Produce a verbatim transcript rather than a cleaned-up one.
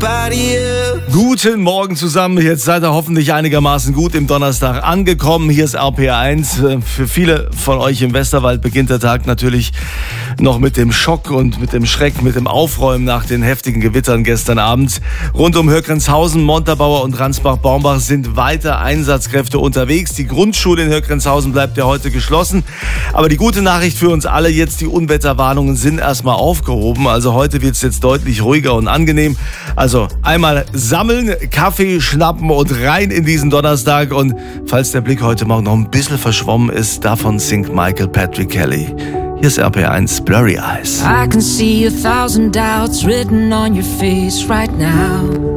everybody else. Guten Morgen zusammen, jetzt seid ihr hoffentlich einigermaßen gut im Donnerstag angekommen. Hier ist R P R eins. Für viele von euch im Westerwald beginnt der Tag natürlich noch mit dem Schock und mit dem Schreck, mit dem Aufräumen nach den heftigen Gewittern gestern Abend. Rund um Höckrenzhausen, Montabaur und Ransbach-Baumbach sind weiter Einsatzkräfte unterwegs. Die Grundschule in Höckrenzhausen bleibt ja heute geschlossen. Aber die gute Nachricht für uns alle, jetzt die Unwetterwarnungen sind erstmal aufgehoben. Also heute wird es jetzt deutlich ruhiger und angenehm. Also einmal sammeln, Kaffee schnappen und rein in diesen Donnerstag. Und falls der Blick heute Morgen noch ein bisschen verschwommen ist, davon singt Michael Patrick Kelly. Hier ist R P R eins Blurry Eyes. I can see a thousand doubts written on your face right now.